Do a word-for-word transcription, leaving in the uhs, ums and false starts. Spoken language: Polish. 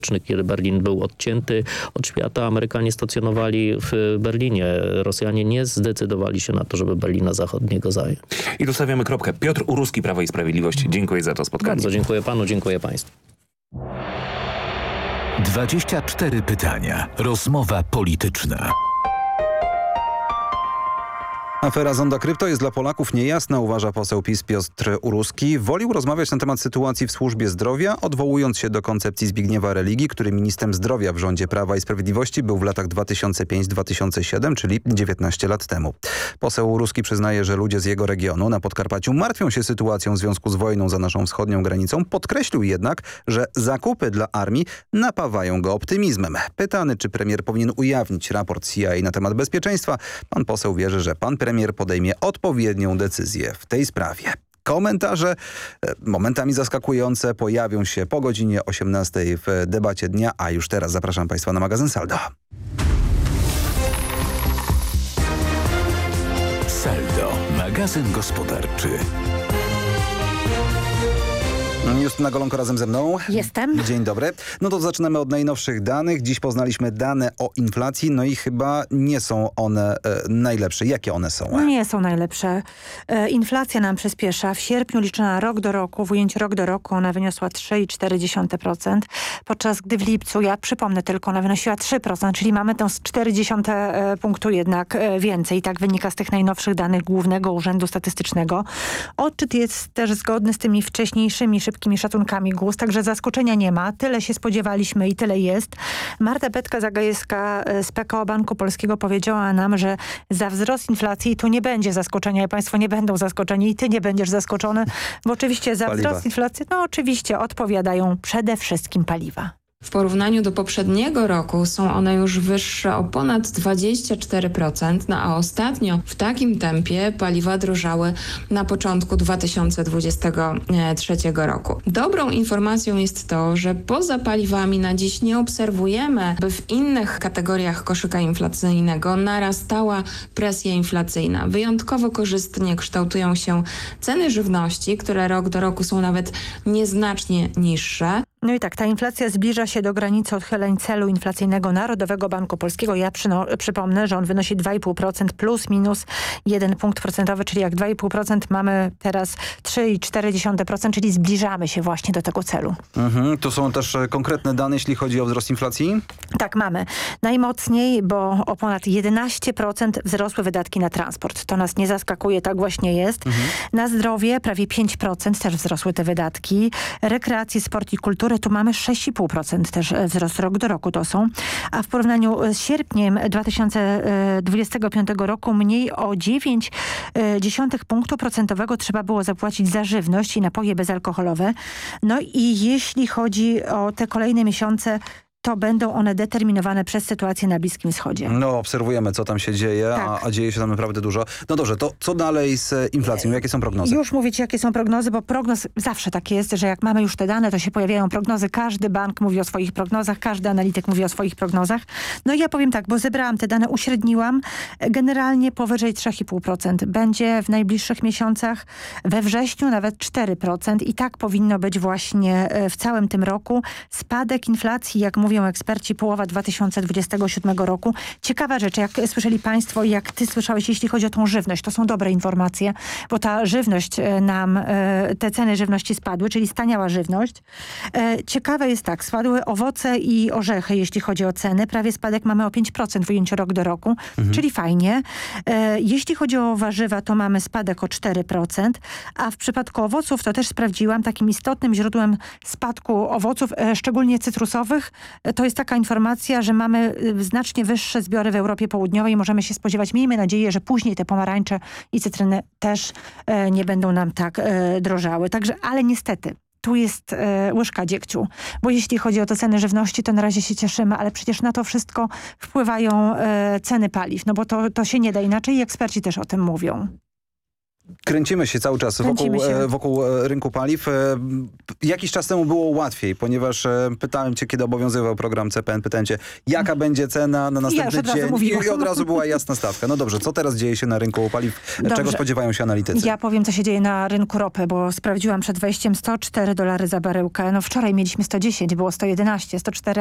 kiedy Berlin był odcięty od świata, Amerykanie stacjonowali w Berlinie. Rosjanie nie zdecydowali się na to, żeby Berlina Zachodniego zająć. I tu stawiamy kropkę. Piotr Uruski, Prawo i Sprawiedliwość. Dziękuję za to spotkanie. Bardzo dziękuję panu, dziękuję państwu. dwadzieścia cztery pytania. Rozmowa polityczna. Afera Zonda Krypto jest dla Polaków niejasna, uważa poseł PiS Piotr Uruski. Wolił rozmawiać na temat sytuacji w służbie zdrowia, odwołując się do koncepcji Zbigniewa Religi, który ministrem zdrowia w rządzie Prawa i Sprawiedliwości był w latach dwa tysiące piąty do dwa tysiące siódmego, czyli dziewiętnaście lat temu. Poseł Uruski przyznaje, że ludzie z jego regionu na Podkarpaciu martwią się sytuacją w związku z wojną za naszą wschodnią granicą. Podkreślił jednak, że zakupy dla armii napawają go optymizmem. Pytany, czy premier powinien ujawnić raport C I A na temat bezpieczeństwa, pan poseł wierzy, że pan premier Premier podejmie odpowiednią decyzję w tej sprawie. Komentarze momentami zaskakujące pojawią się po godzinie osiemnastej w debacie dnia, a już teraz zapraszam państwa na magazyn Saldo. Saldo, magazyn gospodarczy. Justyna Golonko razem ze mną. Jestem. Dzień dobry. No to zaczynamy od najnowszych danych. Dziś poznaliśmy dane o inflacji, no i chyba nie są one e, najlepsze. Jakie one są? No nie są najlepsze. E, inflacja nam przyspiesza. W sierpniu liczona rok do roku, w ujęciu rok do roku ona wyniosła trzy i cztery dziesiąte procent, podczas gdy w lipcu, ja przypomnę tylko, ona wynosiła trzy procent, czyli mamy tę cztery dziesiąte punktu jednak e, więcej. I tak wynika z tych najnowszych danych Głównego Urzędu Statystycznego. Odczyt jest też zgodny z tymi wcześniejszymi szybkimi szacunkami G U S, także zaskoczenia nie ma. Tyle się spodziewaliśmy i tyle jest. Marta Betka-Zagajewska z P K O Banku Polskiego powiedziała nam, że za wzrost inflacji tu nie będzie zaskoczenia i państwo nie będą zaskoczeni i ty nie będziesz zaskoczony, bo oczywiście za Paliwa. wzrost inflacji, no oczywiście odpowiadają przede wszystkim paliwa. W porównaniu do poprzedniego roku są one już wyższe o ponad dwadzieścia cztery procent, no a ostatnio w takim tempie paliwa drożały na początku dwa tysiące dwudziestego trzeciego roku. Dobrą informacją jest to, że poza paliwami na dziś nie obserwujemy, by w innych kategoriach koszyka inflacyjnego narastała presja inflacyjna. Wyjątkowo korzystnie kształtują się ceny żywności, które rok do roku są nawet nieznacznie niższe. No i tak, ta inflacja zbliża się do granicy odchyleń celu inflacyjnego Narodowego Banku Polskiego. Ja przyno- przypomnę, że on wynosi dwa i pół procent plus minus jeden punkt procentowy, czyli jak dwa i pół procent mamy teraz trzy i cztery dziesiąte procent, czyli zbliżamy się właśnie do tego celu. Mhm. To są też konkretne dane, jeśli chodzi o wzrost inflacji? Tak, mamy. Najmocniej, bo o ponad jedenaście procent wzrosły wydatki na transport. To nas nie zaskakuje, tak właśnie jest. Mhm. Na zdrowie prawie pięć procent też wzrosły te wydatki. Rekreację, sport i kulturę tu mamy sześć i pół procent też wzrost rok do roku to są. A w porównaniu z sierpniem dwa tysiące dwudziestego piątego roku mniej o dziewięć dziesiątych punktu procentowego trzeba było zapłacić za żywność i napoje bezalkoholowe. No i jeśli chodzi o te kolejne miesiące, to będą one determinowane przez sytuację na Bliskim Wschodzie. No, obserwujemy, co tam się dzieje, tak. a, a dzieje się tam naprawdę dużo. No dobrze, to co dalej z inflacją? Jakie są prognozy? Już mówię ci, jakie są prognozy, bo prognoz zawsze tak jest, że jak mamy już te dane, to się pojawiają prognozy. Każdy bank mówi o swoich prognozach, każdy analityk mówi o swoich prognozach. No i ja powiem tak, bo zebrałam te dane, uśredniłam. Generalnie powyżej trzy i pół procent. Będzie w najbliższych miesiącach, we wrześniu nawet cztery procent i tak powinno być właśnie w całym tym roku. Spadek inflacji, jak mówię, mówią eksperci, połowa dwa tysiące dwudziestego siódmego roku. Ciekawa rzecz, jak słyszeli państwo i jak ty słyszałeś, jeśli chodzi o tą żywność, to są dobre informacje, bo ta żywność nam, te ceny żywności spadły, czyli staniała żywność. Ciekawe jest tak, spadły owoce i orzechy, jeśli chodzi o ceny. Prawie spadek mamy o pięć procent w ujęciu rok do roku, mhm. czyli fajnie. Jeśli chodzi o warzywa, to mamy spadek o cztery procent, a w przypadku owoców, to też sprawdziłam, takim istotnym źródłem spadku owoców, szczególnie cytrusowych, to jest taka informacja, że mamy znacznie wyższe zbiory w Europie Południowej i możemy się spodziewać, miejmy nadzieję, że później te pomarańcze i cytryny też e, nie będą nam tak e, drożały. Także, ale niestety, tu jest e, łyżka dziegciu, bo jeśli chodzi o te ceny żywności, to na razie się cieszymy, ale przecież na to wszystko wpływają e, ceny paliw, no bo to, to się nie da inaczej i eksperci też o tym mówią. Kręcimy się cały czas Kręcimy wokół, się. e, wokół e, rynku paliw. E, Jakiś czas temu było łatwiej, ponieważ e, pytałem cię, kiedy obowiązywał program C P N, pytałem cię, jaka będzie cena na Ja już następny od razu dzień mówiłam. i od razu była jasna stawka. No dobrze, co teraz dzieje się na rynku paliw? Dobrze. Czego spodziewają się analitycy? Ja powiem, co się dzieje na rynku ropy, bo sprawdziłam przed wejściem sto cztery dolary za baryłkę. No wczoraj mieliśmy sto dziesięć, było sto jedenaście, sto cztery